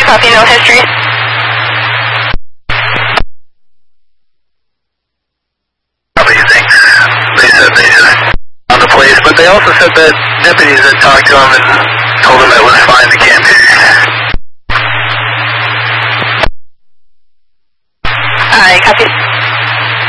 Copy, no history. Amazing. They said they just on the place, but they also said that deputies had talked to him and told him it was fine to camp here. Alright, copy.